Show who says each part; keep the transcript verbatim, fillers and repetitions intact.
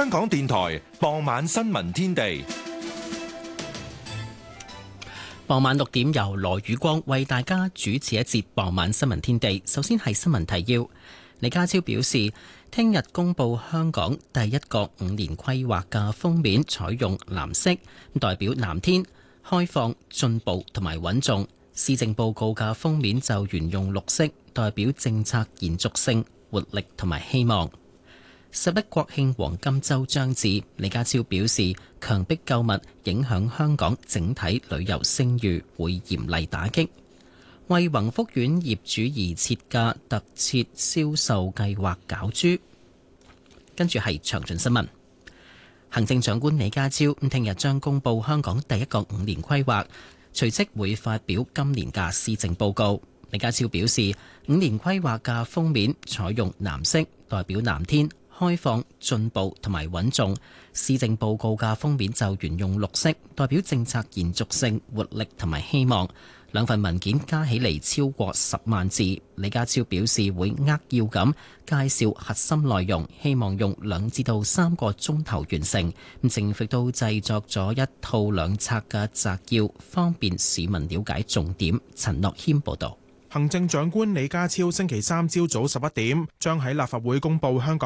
Speaker 1: 香港電台傍晚新聞天地。
Speaker 2: 傍晚六點由羅宇光為大家主持一節傍晚新聞天地。首先係新聞提要。李家超表示，聽日公布香港第一個五年規劃嘅封面採用藍色，代表藍天、開放、進步同埋穩重。施政報告嘅封面就沿用綠色，代表政策延續性、活力同埋希望。十一國慶黃金週將至，李家超表示，強迫購物影響香港整體旅遊聲譽，會嚴厲打擊。為宏福苑業主而設嘅特設銷售計劃攪珠。跟住係詳盡新聞。行政長官李家超咁聽日將公布香港第一個五年規劃，隨即會發表今年嘅施政報告。李家超表示，五年規劃嘅封面採用藍色，代表藍天、開放、進步同埋穩重。施政報告嘅封面就沿用綠色，代表政策延續性、活力同埋希望。兩份文件加起嚟超過十萬字。李家超表示會扼要咁介紹核心內容，希望用兩至到三個鐘頭完成。政府都製作咗一套兩冊嘅摘要，方便市民了解重點。陳樂謙報道。
Speaker 3: 行政長官李家超星期三朝早十一點將喺立法會公布香港